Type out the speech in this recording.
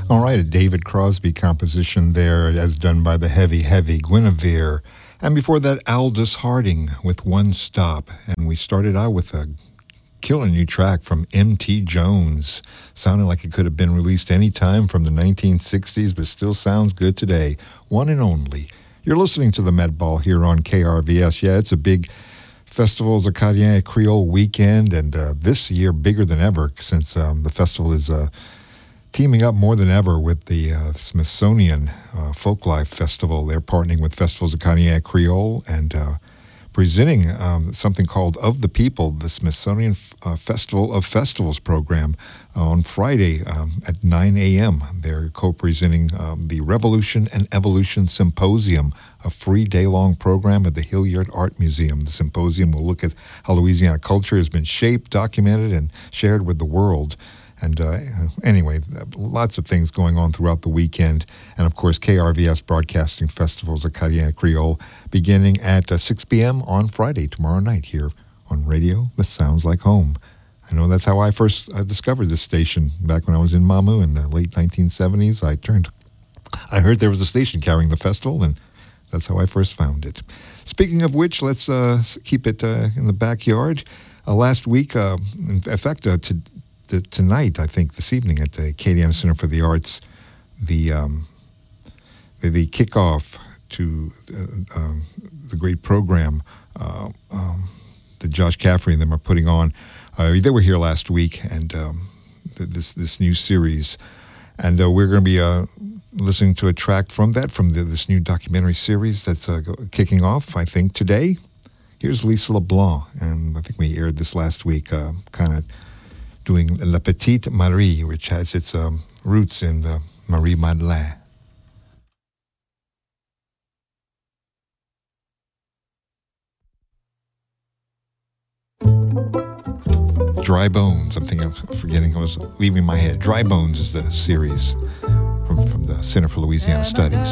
All right, a David Crosby composition there, as done by the Heavy Guinevere. And before that, Aldous Harding with One Stop. And we started out with a killer new track from M.T. Jones. Sounded like it could have been released any time from the 1960s, but still sounds good today. One and only. You're listening to the Met Ball here on KRVS. Yeah, it's a big Festivals Acadien Creole weekend, and this year bigger than ever, since the festival is teaming up more than ever with the Smithsonian Folklife Festival. They're partnering with Festivals Acadien Creole and presenting something called Of the People, the Smithsonian Festival of Festivals program on Friday at 9 a.m. They're co-presenting the Revolution and Evolution Symposium, a free day-long program at the Hilliard Art Museum. The symposium will look at how Louisiana culture has been shaped, documented, and shared with the world. And anyway, lots of things going on throughout the weekend. And of course, KRVS Broadcasting Festivals Acadien Creole beginning at 6 p.m. on Friday, tomorrow night, here on radio that sounds like home. I know that's how I first discovered this station back when I was in Mamou in the late 1970s. I heard there was a station carrying the festival, and that's how I first found it. Speaking of which, let's keep it in the backyard. Last week, in fact, tonight, I think, this evening at the Acadiana Center for the Arts, the kickoff to the great program that Josh Caffrey and them are putting on. They were here last week, and this new series, and we're going to be listening to a track from this new documentary series that's kicking off, I think, today. Here's Lisa LeBlanc, and I think we aired this last week, kind of doing La Petite Marie, which has its roots in Marie Madeleine. Dry Bones. I'm forgetting. I was leaving my head. Dry Bones is the series from the Center for Louisiana Studies.